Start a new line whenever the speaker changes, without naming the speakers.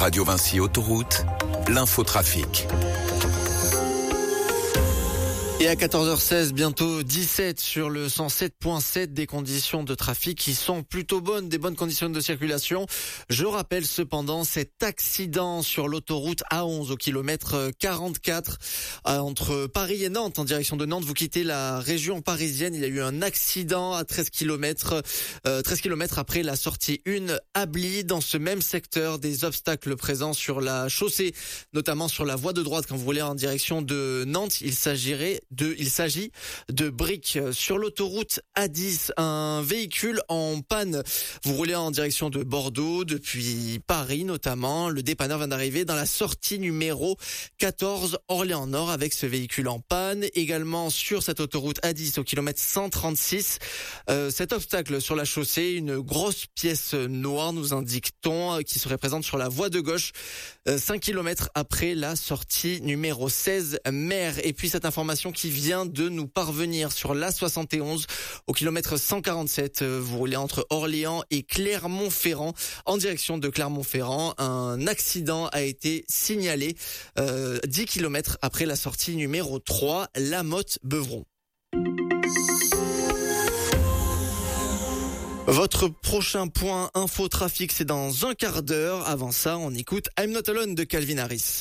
Radio Vinci Autoroute, l'infotrafic.
Et à 14h16, bientôt 17 sur le 107.7, des conditions de trafic qui sont plutôt bonnes, des bonnes conditions de circulation. Je rappelle cependant cet accident sur l'autoroute A11 au kilomètre 44 entre Paris et Nantes, en direction de Nantes. Vous quittez la région parisienne, il y a eu un accident à 13 km après la sortie 1 à Bly. Dans ce même secteur, des obstacles présents sur la chaussée, notamment sur la voie de droite quand vous roulez en direction de Nantes. Il s'agit de briques. Sur l'autoroute A10, un véhicule en panne. Vous roulez en direction de Bordeaux, depuis Paris notamment. Le dépanneur vient d'arriver dans la sortie numéro 14 Orléans-Nord avec ce véhicule en panne. Également sur cette autoroute A10 au kilomètre 136, cet obstacle sur la chaussée, une grosse pièce noire, nous indique-t-on, qui serait présente sur la voie de gauche, 5 km après la sortie numéro 16 Mer. Et puis cette information qui vient de nous parvenir sur l'A71 au kilomètre 147. Vous roulez entre Orléans et Clermont-Ferrand. En direction de Clermont-Ferrand, un accident a été signalé 10 km après la sortie numéro 3, La Motte-Beuvron. Votre prochain point info trafic, c'est dans un quart d'heure. Avant ça, on écoute I'm Not Alone de Calvin Harris.